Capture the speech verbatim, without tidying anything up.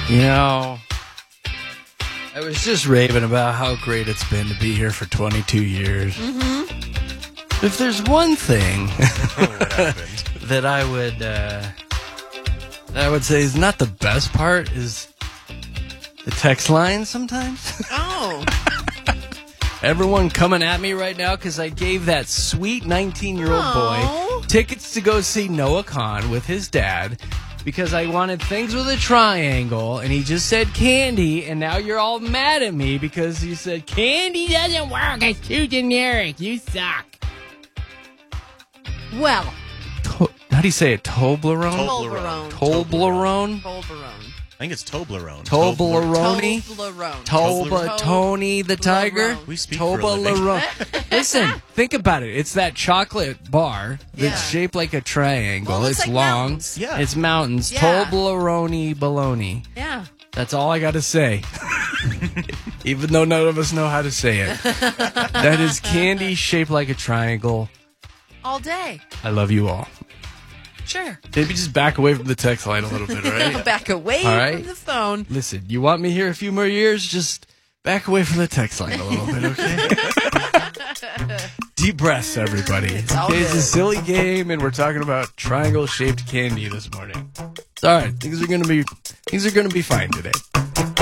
You know, I was just raving about how great it's been to be here for twenty-two years. Mm-hmm. If there's one thing What happened? that I would uh, that I would say is not the best part is the text line sometimes. Oh. Everyone coming at me right now because I gave that sweet nineteen-year-old Aw. boy tickets to go see Noah Khan with his dad because I wanted things with a triangle, and he just said candy, and now you're all mad at me because you said candy doesn't work. It's too generic. You suck. Well, To- how do you say it? Toblerone? Toblerone. Toblerone? Toblerone. I think it's Toblerone. Toblerone? Toblerone. Toba Tony the Tiger? Toblerone. We speak for a living. Toblerone. Listen, think about it. It's that chocolate bar that's Yeah. shaped like a triangle. Well, it looks it's like long. mountains. Yeah. It's mountains. Yeah. Toblerone baloney. Yeah. That's all I got to say. Even though none of us know how to say it. That is candy shaped like a triangle. All day. I love you all. Sure. Maybe just back away from the text line a little bit, all right? Back away All right. from the phone. Listen, you want me here a few more years? Just back away from the text line a little bit, okay? Deep breaths, everybody. It's all Okay, it's a good. silly game, and we're talking about triangle-shaped candy this morning. It's all right. Things are gonna be things are gonna be fine today.